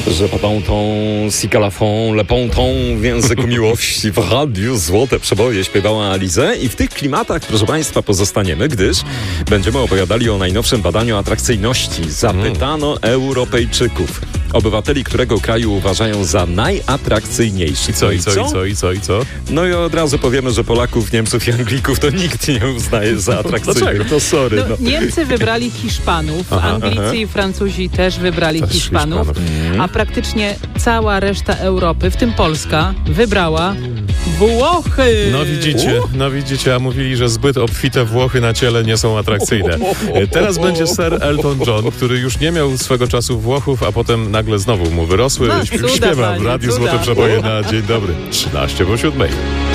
że patątą, sikalafą, lepątą w języku miłości w radiu Złote Przeboje śpiewała Alizée i w tych klimatach, proszę Państwa, pozostaniemy, gdyż będziemy opowiadali o najnowszym badaniu atrakcyjności. Zapytano Europejczyków, obywateli którego kraju uważają za najatrakcyjniejsi. I co? No i od razu powiemy, że Polaków, Niemców i Anglików to nikt nie uznaje za atrakcyjnych. Dlaczego? To sorry. No, Niemcy wybrali Hiszpanów, Anglicy i Francuzi też wybrali Hiszpanów, a praktycznie cała reszta Europy, w tym Polska, wybrała Włochy. No widzicie, a mówili, że zbyt obfite Włochy na ciele nie są atrakcyjne. Teraz będzie Sir Elton John, który już nie miał swego czasu Włochów, a potem nagle znowu mu wyrosły. No, cuda, Śpiewa w panie, Radiu cuda. Złote Przeboje na Dzień Dobry. 13:07.